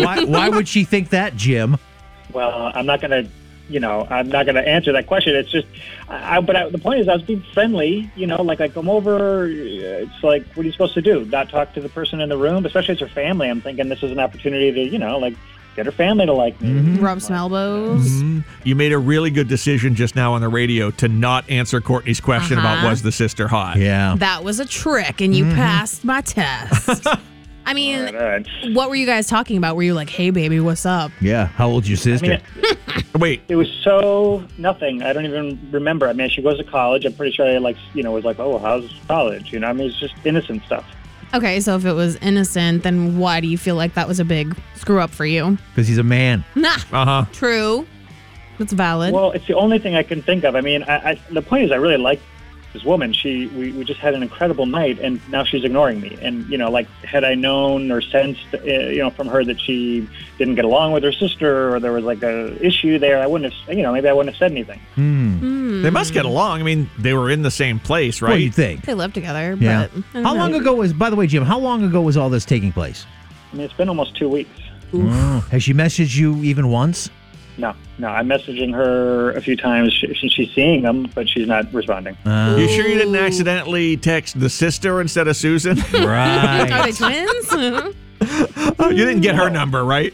Why would she think that, Jim? Well, I'm not going to answer that question. It's just, the point is I was being friendly, like I come over, it's like, what are you supposed to do? Not talk to the person in the room, especially as her family. I'm thinking this is an opportunity to, get her family to like me. Mm-hmm. Rub some elbows. Mm-hmm. You made a really good decision just now on the radio to not answer Courtney's question about was the sister hot. Yeah. That was a trick, and you passed my test. I mean, what were you guys talking about? Were you like, hey, baby, what's up? Yeah. How old's your sister? Wait. It was so nothing. I don't even remember. I mean, she goes to college. I'm pretty sure I was like, oh, how's college? It's just innocent stuff. Okay, so if it was innocent, then why do you feel like that was a big screw up for you? Because he's a man. Nah. True. That's valid. Well, it's the only thing I can think of. I mean, the point is I really like this woman. We just had an incredible night, and now she's ignoring me. And, had I known or sensed, from her that she didn't get along with her sister or there was like a issue there, I wouldn't have, maybe I wouldn't have said anything. They must get along. I mean, they were in the same place, right? What do you think? They live together, Yeah. but... How long ago by the way, Jim, how long ago was all this taking place? I mean, it's been almost 2 weeks. Has she messaged you even once? No. I'm messaging her a few times. She's seeing them, but she's not responding. You sure you didn't accidentally text the sister instead of Susan? Right. Are they twins? You didn't get her number, right?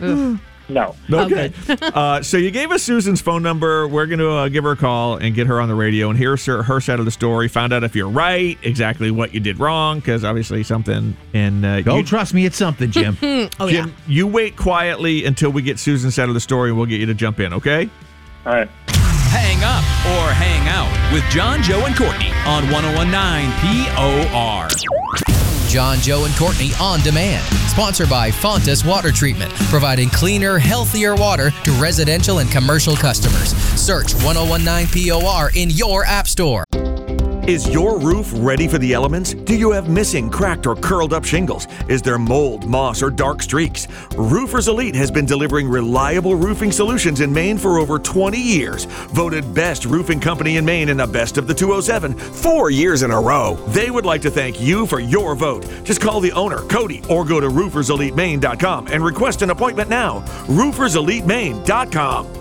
No. Okay. So you gave us Susan's phone number. We're going to give her a call and get her on the radio and hear her side of the story. Find out if you're right, exactly what you did wrong, because obviously something. And trust me, it's something, Jim. Jim, you wait quietly until we get Susan's side of the story, and we'll get you to jump in, okay? All right. Hang up or hang out with John, Joe, and Courtney on 101.9 POR. John, Joe, and Courtney on demand. Sponsored by Fontas Water Treatment, providing cleaner, healthier water to residential and commercial customers. Search 101.9 POR in your app store. Is your roof ready for the elements? Do you have missing, cracked, or curled up shingles? Is there mold, moss, or dark streaks? Roofers Elite has been delivering reliable roofing solutions in Maine for over 20 years. Voted best roofing company in Maine in the Best of the 207 4 years in a row. They would like to thank you for your vote. Just call the owner, Cody, or go to rooferselitemaine.com and request an appointment now. rooferselitemaine.com.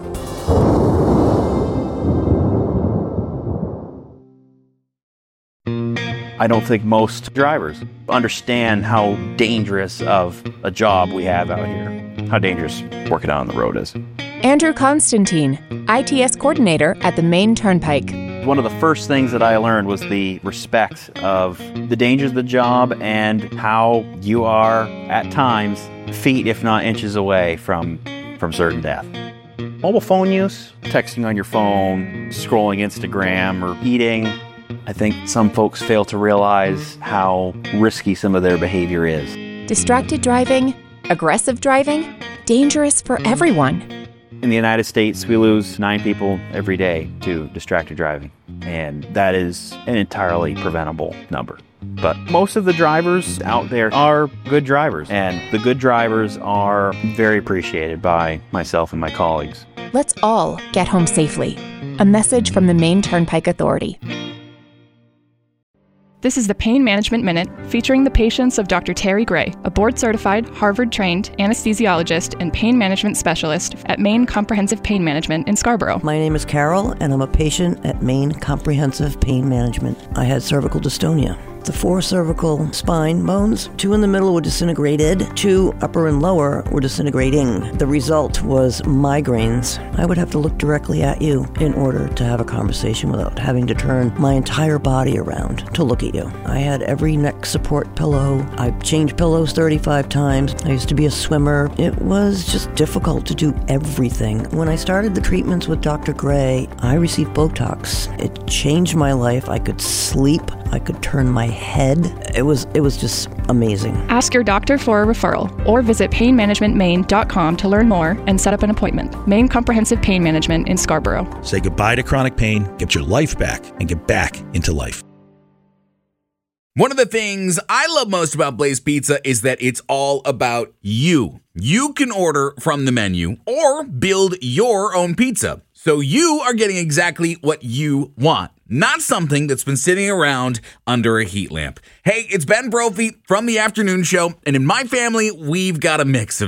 I don't think most drivers understand how dangerous of a job we have out here, how dangerous working out on the road is. Andrew Constantine, ITS coordinator at the Maine Turnpike. One of the first things that I learned was the respect of the dangers of the job and how you are, at times, feet if not inches away from certain death. Mobile phone use, texting on your phone, scrolling Instagram, or eating. I think some folks fail to realize how risky some of their behavior is. Distracted driving, aggressive driving, dangerous for everyone. In the United States, we lose 9 people every day to distracted driving, and that is an entirely preventable number. But most of the drivers out there are good drivers, and the good drivers are very appreciated by myself and my colleagues. Let's all get home safely. A message from the Maine Turnpike Authority. This is the Pain Management Minute, featuring the patients of Dr. Terry Gray, a board-certified, Harvard-trained anesthesiologist and pain management specialist at Maine Comprehensive Pain Management in Scarborough. My name is Carol, and I'm a patient at Maine Comprehensive Pain Management. I had cervical dystonia. The 4 cervical spine bones, 2 in the middle were disintegrated, 2 upper and lower were disintegrating. The result was migraines. I would have to look directly at you in order to have a conversation without having to turn my entire body around to look at you. I had every neck support pillow. I changed pillows 35 times. I used to be a swimmer. It was just difficult to do everything. When I started the treatments with Dr. Gray, I received Botox. It changed my life. I could sleep. I could turn my head. It was just amazing. Ask your doctor for a referral or visit painmanagementmaine.com to learn more and set up an appointment. Maine Comprehensive Pain Management in Scarborough. Say goodbye to chronic pain, get your life back, and get back into life. One of the things I love most about Blaze Pizza is that it's all about you. You can order from the menu or build your own pizza. So you are getting exactly what you want, not something that's been sitting around under a heat lamp. Hey, it's Ben Brophy from The Afternoon Show, and in my family, we've got a mix of